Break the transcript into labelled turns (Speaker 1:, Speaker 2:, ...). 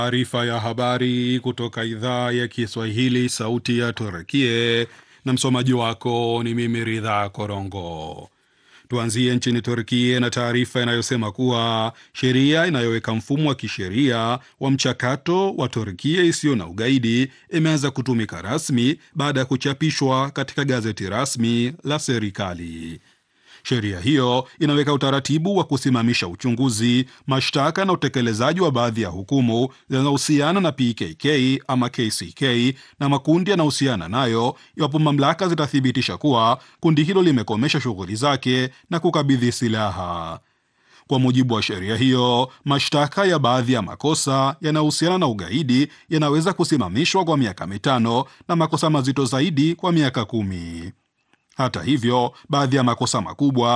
Speaker 1: Taarifa ya habari kutoka idhaa ya Kiswahili, sauti ya Turkie, na msomaji wako ni mimi Ridha Korongo. Tuanzie nchini Turkie na taarifa inayosema kuwa sheria inayoweka mfumo wa kisheria wa mchakato wa Turkie isiyo na ugaidi imeanza kutumika rasmi baada ya kuchapishwa katika gazeti rasmi la serikali. Sheria hiyo inaweka utaratibu wa kusimamisha uchunguzi, mashtaka na utekelezaji wa baadhi ya hukumu zinazohusiana na PKK ama KCK na makundi yanayohusiana nayo, iwapo mamlaka zitathibitisha kuwa kundi hilo limekomesha shughuli zake na kukabidhi silaha. Kwa mujibu wa sheria hiyo, mashtaka ya baadhi ya makosa yanayohusiana na ugaidi yanaweza kusimamishwa kwa miaka 5 na makosa mazito zaidi kwa miaka 10. Hata hivyo, baadhi ya makosa makubwa